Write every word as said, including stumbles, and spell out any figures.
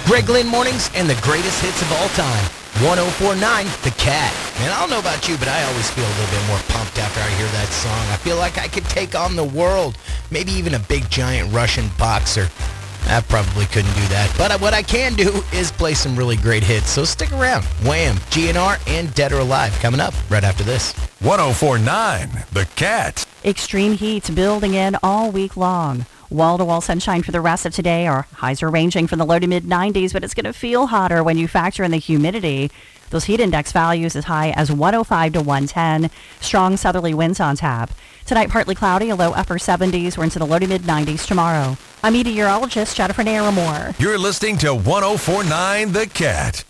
Greg Lynn Mornings and the greatest hits of all time. one oh four point nine The Cat. Man, I don't know about you, but I always feel a little bit more pumped after I hear that song. I feel like I could take on the world. Maybe even a big, giant Russian boxer. I probably couldn't do that. But what I can do is play some really great hits. So stick around. Wham, G N R, and Dead or Alive coming up right after this. one oh four point nine The Cat. Extreme heat's building in all week long. Wall-to-wall sunshine for the rest of today. Our highs are ranging from the low to mid nineties, but it's going to feel hotter when you factor in the humidity. Those heat index values as high as one oh five to one ten. Strong southerly winds on tap. Tonight, partly cloudy, a low upper seventies. We're into the low to mid nineties tomorrow. I'm meteorologist Jennifer Naramore. You're listening to one oh four point nine The Cat.